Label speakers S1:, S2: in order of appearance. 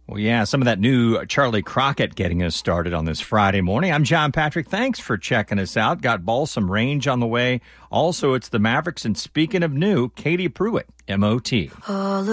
S1: Well, yeah, some of that new Charlie Crockett getting us started on this Friday morning. I'm John Patrick. Thanks for checking us out. Got Balsam Range on the way. Also, it's the Mavericks. And speaking of new, Katie Pruitt, MOT.